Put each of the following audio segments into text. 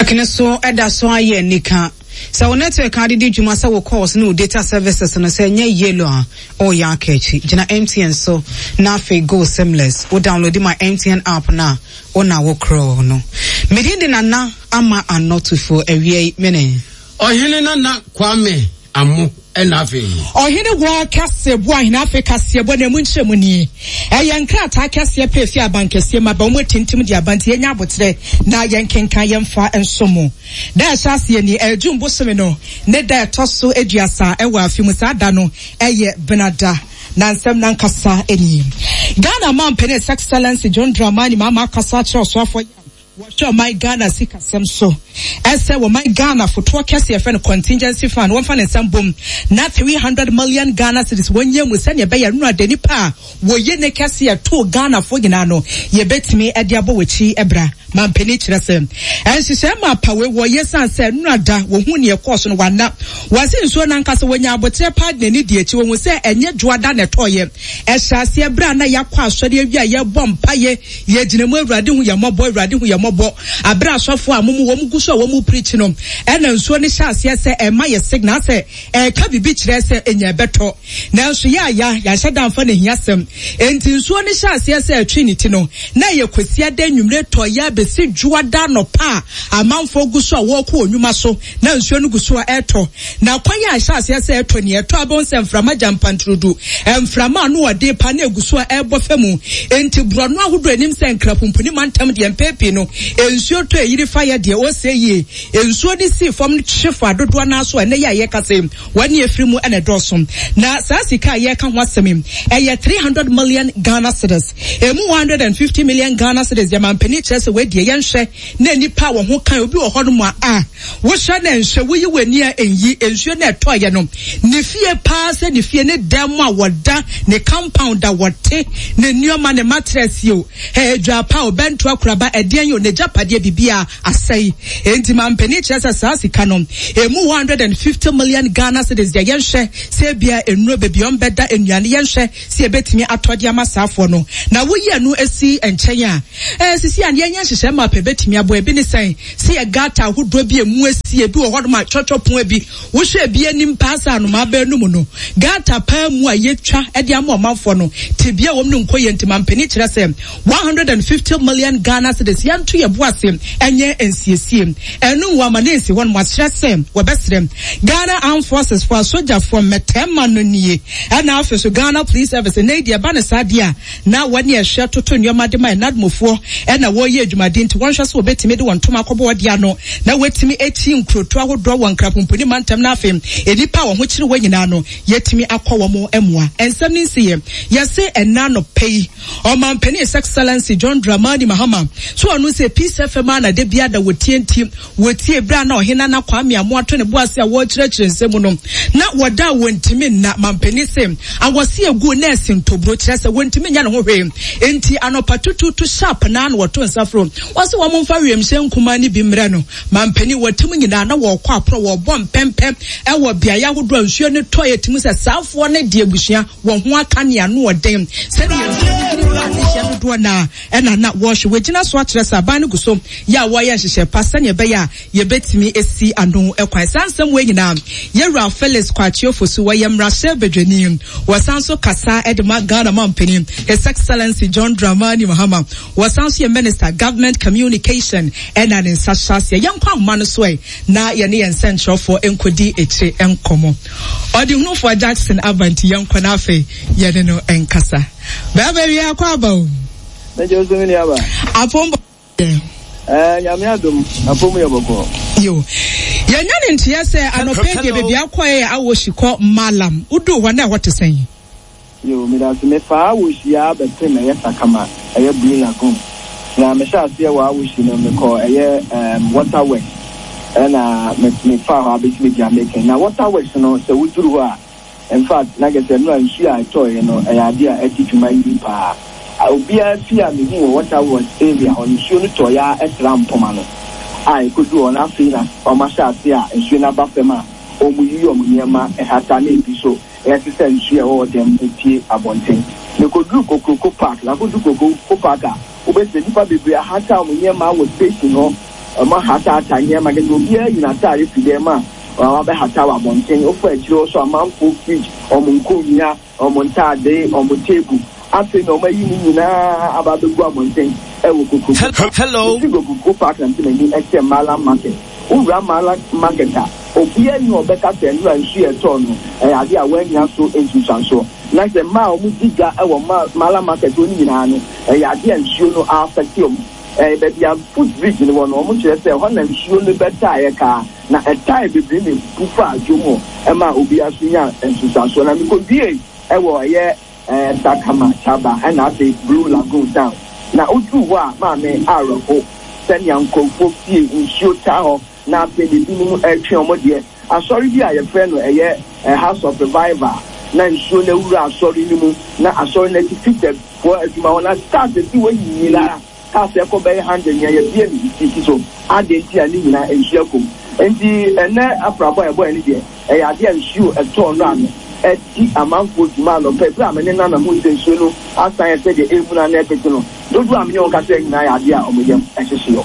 Akeneso eda so aye nika. So network card di dwuma sa wo calls no data services no say nya yellow or ya kechi. Jina MTN so na fe go seamless. Wo download my MTN app na ona wo crawl no. Medinde na ama anotufo ewie mene. Ohene na Kwame Amu enafe. Ohene wa kase bo ahene Africa se bo na mu nkyeremu ni. Eyenkra ta kase prefi abankese ma ba mo tintim di abanti enya abotre na yenkenka yemfa ensomo. Da asase ni ejumbo some no ne da toso eduasa ewa afimu sa da no eye benada na nsem na nkasa eni. Ghana man Penis Excellency John Dramani mama kasa cho so afọ Watch my Ghana sika sem so. Ese wo my Ghana for to kese e friend contingency fund one fan some boom na 300 million Ghana cedis one year mu sene be ya no adani pa wo ye ne kese ya to Ghana for gina no ye betimi e dia bo wechi ebra man peni kire sem. Ensi se ma pa we wo ye san se no ada wo hu ne course no wana wase nso na nkase wonya abotre pad na ni die chi wo se enye joada na toye e hyase ebra na yakwa asori awia ye bompa ye ginemu awurade hu ye mobo awurade hu ye bo abra asofo amumu wo muguso wo mu preach no ena nsuo ne hyase se e ma ye signal se e ka bibi kire se enya beto na nso ya hyeda mfa na hiasem enti nsuo ne hyase se trinity no na ye kwasia da nwumre to ya besi juada no pa amanfo guso wo ko onwuma so na nsuo no guso eto na kwan ya hyase se eto ne eto abon se mframa jampantrudu mframa no ode pa na guso ebo famu enti bro no ahodo anim se nkrapumpuni mantam de empepe no ensuo to eyiri fire de o say ye ensuo di si fom chifa dodo na so ene ya ye kase wani efiri mu ene dosom na sasika ye ka ho asem eye 300 million Ghana cedis emu 150 million Ghana cedis ya mampani chese we de ye nhwe na nipa wo ho kan obi wo ho no mu a wo hwe na nhwe wo yi wani a enyi ensuo na eto ye no ne fie pa se ne fie ne dam a woda ne compound a wote ne nioma ne mattress yo dwa pa obento akuraba edian yo ne japade bibia asai enti mampani chese sasika no emu 150 million Ghana cedis ya yenhwe se bia enuro bebion beda enuane yenhwe se ebetimi atode amasafo no na wo yi anu esi enchen a sisi an yenya hyehyɛ ma pe betimi abo ebi ne sen se ye gata hodo bi emu esi ebi wo hodo ma twotwopon abi wo hwɛ bi anim paasa no ma ba enum no gata pa mu a yetwa ede am omanfo no tebia wom no nkoye enti mampani kyerɛ sɛ 150 million Ghana cedis yanto ye boase enye ensiesie enu wa manensi won mo kyerɛ sɛ wo besrem Ghana Armed Forces for soldier from metema no nie na afeso Ghana Police Service na dia ba ne sadia na wani ehwe toto nyoma de mai nadmofo na wo ye adwumade nti won hwe so obetimi de won toma kobo dia no na wetimi eti nkroto ahodo won krapomponi mantam na afem enipa wo ho kire wanyina no yetimi akọwo mo emua ensem ni nsiye yese enna no pay o mampani Excellency John Dramani Mahama so anu se Peace FM na de bia da wotie bra na ohena na Kwame Amu ato ne boase a wo kyerɛkyerɛ nsɛm no na woda wontimi na mampani se awose egu na esintobro kyerɛ sɛ wontimi nya ne ho hwe enti anopatutu to sharp na na woto nsafro wase wo momfa wiemhyɛ nkuma ni bi mrɛ no mampani wotim nyina na wo kɔ apro wo bɔ mpempem ɛwɔ biaya hodo ansuo ne toye timu sɛ saafo ne de abusua wo ho aka ne ano odem sɛ de do na ɛna na wo hwe wagina so akyerɛ sɛ aban ne guso ya wo yɛ hyehyɛ pasa ne bɛya ye betimi esi ano ɛkwan sansɛm we nyina Yera Felix Kwachio so wayem Rashe Bedweni wasanso kasa edema Ghana mampani His Excellency John Dramani Mahama wasanso ye Minister Government Communication and an insashase yankwa man so na ye ne central for enkodi eche enkomo odi hunu for Jackson Avanti yankwa na afi ye ne no enkasa baba wi akwa ba o na jozo ni aba apombo nyamiadum apomu yoboko yo yanyane ntia se anopege bebi akwaye awoshiko malam udu hɔ na wɔte sɛn yo mirase me fa awoshia bete na yesakama eye blue lagoon na me sha se wa awoshi no me kɔ eye waterworks na me fa ha be me Jamaica na waterworks no se wuduru hɔ a in fact na gese no anhia atoye no ade a atituma yi pa obia fia me hu waterworks area on nsuo no toya esram poma no I could do on Africa or Mashatia and Shina Bafema or Muyama and Hatani Piso, as I said, she or them tea abonting. You could do Coco Park, La Coco Parka, who was the Nipa Bibria Hata Muyama was facing on ma hata atanye ma get obi ayi na tare fide ma wa be hata wa bonten ofu akiro so amanfo fridge omunkonya omuntade omutable afi no ma yi ni na ababegu abonten ewo koko. Hello. Go park and me e Mala market. Ura Mala market a obi ayi no be ka se nura nsu e to no e ade a wanya so ensusanso na se ma o mu diga e wo Mala market oni nyina no e ade nsu no affect o but ya food bridge ni one o mu chere se ho na nsu no beta ye ka na e tai be bi ni pufa ajomo e ma obi asunya ensusanso na mi ko bie e wo ye Dakama Chaba and I say Blue Lagoon down. Now utu wa ma me aroko send young kofo fie in shota na pe the minimum action modie. I sorry be a friend a house of revival. Na nsuo na wura sorry ni mu na asori na fitted for aduma ona start the way you la ka se ko be 100 ya bia ni so adenti ani nyina enhia kom enti ene aprabo e boy ni de e ya de nsuo e to no am eti amanfo duma no pe bra me na na mu nsuo no asan se de emuna na ekete no dodu am ne on ka se nyina ya de a omodem ehyehyeo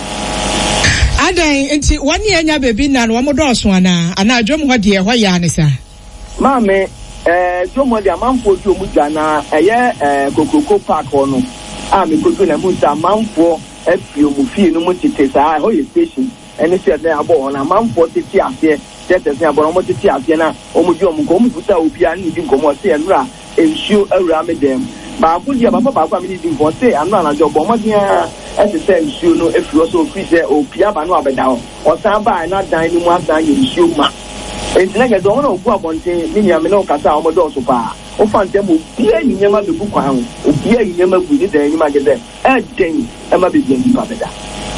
adan enti wani anya bebi na no modo so ana adwom ho de ho ya ne sa mame jomo de amanfo ju mu jana eye kokoko park ono me kogo na mu sa amanfo afio mu fie no mu tete sa ho ye station ene se de abo na amanfo tete ase tete se abo mo tete ase na omuju omuko mu futa opia ni di nkomo se enura ensuo awura me dem ba ko dia baba ba kwa me di nko se anu na jobo mo dia ese se ensuo no afio so fi se opia ba no abeda ho o san ba na dan ni mu adan ye ensuo ma entina ke do no ogua bonten ni nya me no kasa o mo do so pa o fan dem opia ni nya ma be bu kwa ho opia ni nya ma bu ni dan ni ma gede den e ma be bi ni pa beda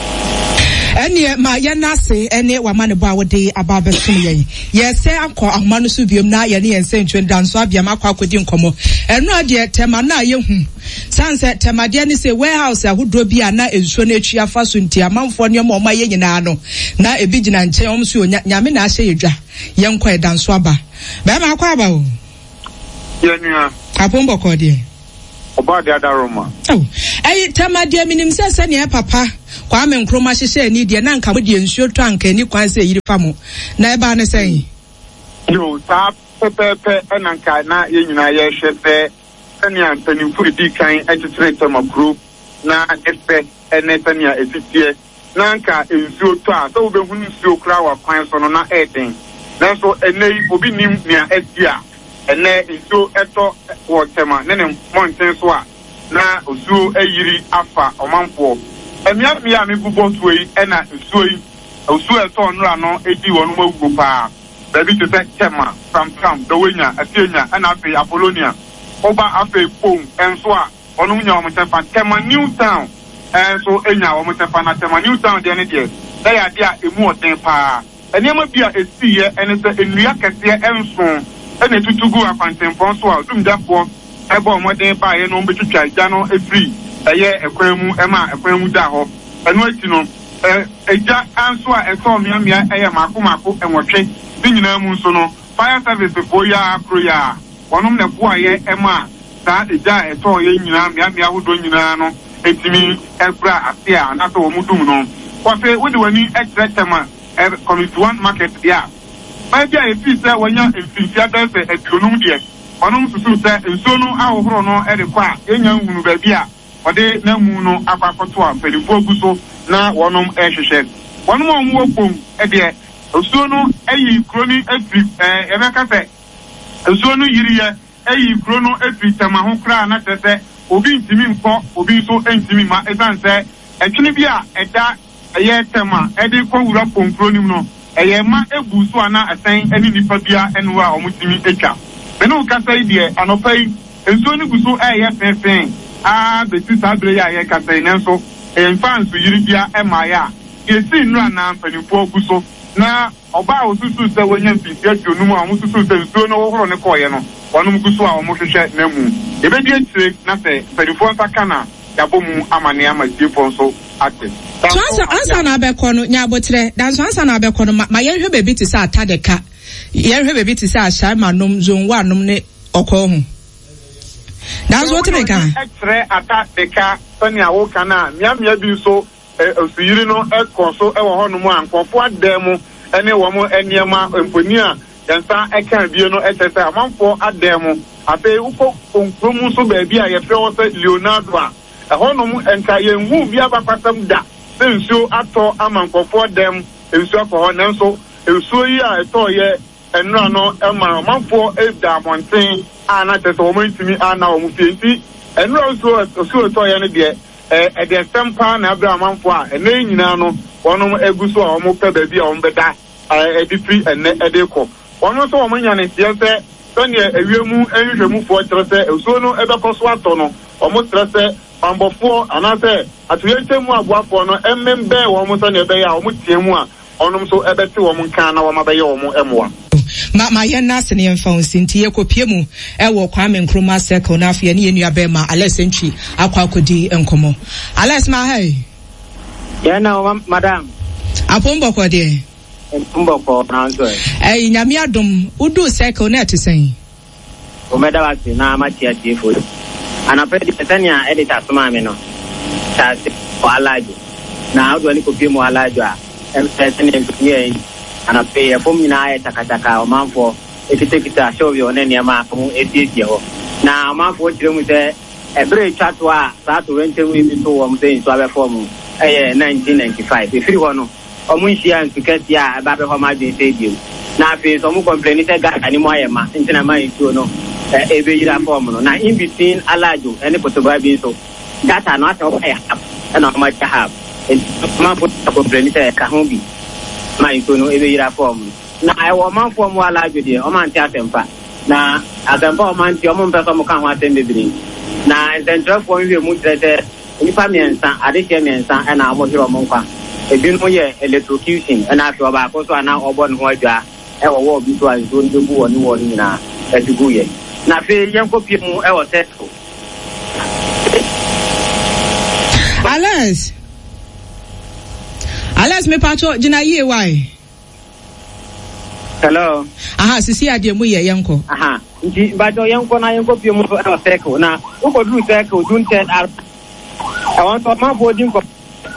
ene ma ya nase ene wa mane bo awode ababa sum yen ye se akọ ahoma no so biom na ye ne yense ntwen danso abia makọ akodi nkomo eno ade tema na ye hu sanse tema de ne se warehouse ahodo bi ana ensuo na atwi afa so nti amanfo ne mo ma ye nyina no na ebi gina nche om so nyame na ahye yedwa ye nkọ e danso aba ba ma akọ aba o ye nua apombo ko de oba de adaroma tema de minim se ne papa kwa me nkroma hyehye ni de na nka mo de nsuo to anka ni kwan se yiri fa mo na e ba ne sen yo ta pepe enanka na ye nyina ye hwese enia mpanimfo di kan etetere tema group na efe ene tania efitie na nka nsuo to a so be hunu nsuo kra wa kwan so no na eden na so ene obi nim nia edia ene nsuo eto wo tema ne monten so a na osuo eyiri afa omanfo emia me bubo tuoi ena nsuoi osuo eto nra no edi wonu magugo pa baby to say tema from do wenya atienya ena afi Apollonia oba afi pom enso a onu nya omutefa tema New Town enso enya omutefa na tema New Town de ne de ya de a emu oden pa enema bia esiye ene se enua kese enso ene tutugu afantemfon so a dumdafo ebe omoden pa ye no mbetutwa ja no efri eye ekwemu ema ekwemu da ho enu ati no eja anso a eto miamia eye mako enwotwe bi nyina mu nso no fire service for ya akro ya wonum ne bo aye ema sa eja eto ye nyina miamia hodo nyina no etimi ebra asia na so wo mudum no kwafe wodi wani extra tema committee one market dia ba bia efi se wanya emfifia da se atunum de onum susu se nso no ahohoro no kwa enya hunu ba bia ode na mu no afakoto a pelifo guso na wonum ehhehye wonum omu opom de osuo no ayi kroni afri ebeka se osuo no yiriye ayi krono afri tema ho kra na tese obi ntimi mpo obi so entimi ma esanse etwene bia eda eye tema ede ko wura pomkroni mu no eye ma ebu so ana asan ani nipa bia enwa omutimi etwa beno kasa ide anopai enso ni guso eye fenfen beti sabre ya ye kasa nenso enfans yiri bia emaya yesi nra na mpanimfo guso na oba osusu se wonya mfisi atunum a omususu se nsuo no wohoro ne koye no wonum guso a omuhwehwe na mu ebedi atire na se mpanimfo nsakana yabomu amane amasifo nso ate so ansa na abekọ no nya abotre dan so ansa na abekọ no ma yehwe bebi ti sa atadeka yehwe bebi ti sa ashama nom zone 1 nom ne okọ hu dan so tere kan extra atadeka tani awo kana miamia bi so osuyiri no ekoso ewo ho no mu ankofo ademu ene wo mo eniema emponi a yansa eka bie no etese amanfo ademu ape uko onkomu so ba bia ye fe wo se Leonardo a ho no mu enka ye nhu bia bakwasam da sensuo ato amankofo adem ensuo akọ ho nanso ensuo yi a eto ye enra no ema amanfo eda monten ana tese wo mantimi ana wo mu fienti enra osuo to ye ne de the sempa na abramanfo a ene nyina no wonom eguso a omo pe ba bia omo beda edifri ene edeko wono so omo nya ne tie se tone ewiemu enhwehwemufo kyerese esuo no ebekoso ato no omo strese ambofo anase atuyentemu aboafo no emmembe wo mo so ne ebe ya omo tiemu a onom so ebete wo mo nkan na wo mabaye wo mo emoa ma yenna sene yemfa onsinti yekopie mu ewo Kwame Nkrumah circle na afia ne yenua be ma Alex Entry akwakodi enkomo Alex ma hey yana madam apomboko de apomboko na nso nyame adom udu circle na etesen o medawasi na matia chefo anapɛ di petania editor soma me no tase o alajo na odo ni kopie mu alajo a petania ye anapɛ ya fom nyina ayɛ takataka o manfo ekitekita show yo ne niama ko etiesie ho na manfo kyerɛ mu sɛ ebre twato a saato wentemu bi to wo mse nso abɛ form 1995 efiri ho no omu nhia nkukati a ba be ho ma de stadium na afi so mu complain sɛ ga ani mo ayema ntina ma nsuo no ebe yira form no na in between alajo ene kotoba bi so data no ata o ya na ma ta have ma po complain sɛ ka ho bi ma nsuo no ebe yira form na I wo man form alajo de o man ti atempa na atempa o man ti o mo mpɛ so mo ka ho atem bebiri na central form wi mu trete nipa miensa adehye miensa na amo hiro mo nkwa ebi no ye electrocution na afi oba akoso ana obo ne ho adwa wo wo bi to anzo ndebu wo ni wo ni na edugu ye na fe yenkopie mu wo settle Alex me pacho jina ye why hello aha sisi ade mu ye yenko aha nti bajo yenko na yenkopie mu wo settle na uko dru settle dun 10 hours I want to my boarding for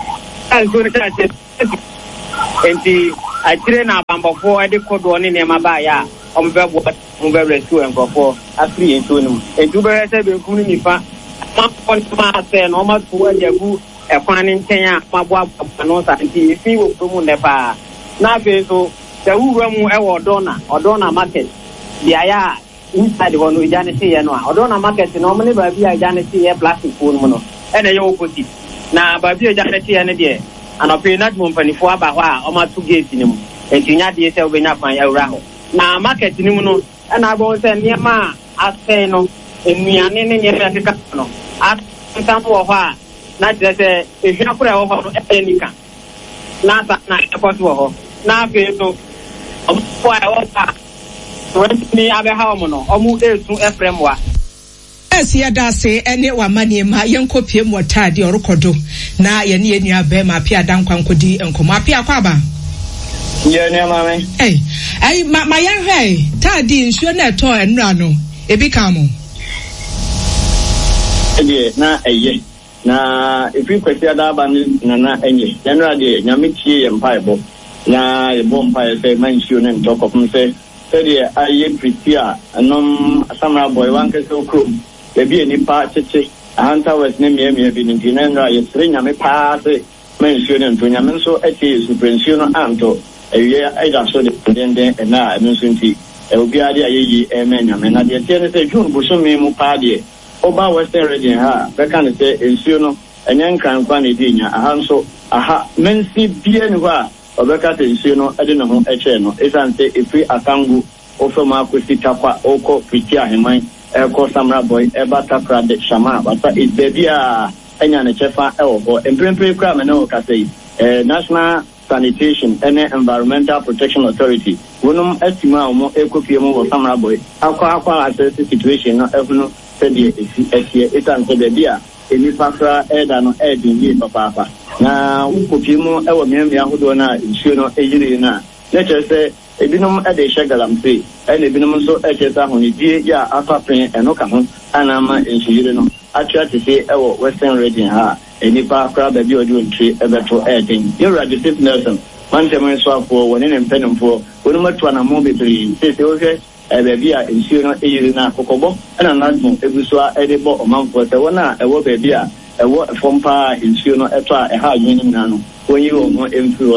enti atire na bambofo ade kodo ne nema ba ya ombebo mbe rescue enkofo afri entonum entu be rese be kunu nifa ma pon ma se no ma tu ajagu ekwan ne nten a ma bo no sa enti efi wo promu ne pa na fe so se wura mu e odona market dia ya inside wono ijane se ye no a odona market no mo ne ba bia ijane se ye plastic phone mo no ene ye opposite na ba bia ijane se ye ne de anope na dum panifo aba ho a o ma tu gate ni mu entinya de se obenya kwan ya wura ho na market ni mu no na agbo se niema ase no enuane ne niema keka no atampo ho a na dire se ehia kura ho no enika na sa na ekoto ho na afi so omo a ho pa so ni abe ha omo no omo esu efrem wa ya dase ene wa maniema yenkopie mu otade orokodo na ye ne enua be ma pia dankwankodi enkomo apia kwaba ye ne mame ma yenhwe tade nsuo na eto enura no ebi ka mo na eye na efi kwesi adaba na enye enura de nyamitie ye mpaebo na ye bom mpae se mansuo ne ntokopum se de aye prepare anom samra boy wanke so krom ebi enipa tete ahanta west ne miemie bi nti na nra ye sere nyame paase mansuo ne nto nyame nso ete suprensuo no anto ewie aida so de denden na enso nti obi ade ayeyi nyame na de tie ne se jun busumi mu paade oba western region ha beka ne se ensuo no enyankan kwa ne dinya ahanso aha mensi bie ne ho a obeka te ensuo no ade ne ho eche no esanse efi akangu ofema akwesita kwa oko pitia heman eko samra boy eba takra de shama bata idebia enya ne chefa ewo emprempre kra me no ka sei national sanitation and environmental protection authority wonum estima omo ekopie mu wo samra boy akwa access situation no ehunu sede esie etanse bebia eni fakra eda no edin yi papa na ukopie mu ewo miamia hodo na nsuo no ejiri na let's ebinom ede shagalampe ene ebinom so echesa honidie ya afapen eno ka ho anama enhyire no atwa tese ewo western region ha enipa kra ba bi odi ontwe ebeto eden yura de Steve Nelson man temen so afọ woni ne mpenimfo woni matu na mo bebre se o hwe baby a nsuo no eyiri na akokọbọ na nadmo ebuso a edebo omanfo se wona ewo baby a ewo fompa nsuo no eto a eha adwene nyina no wonyi wo mo emfiri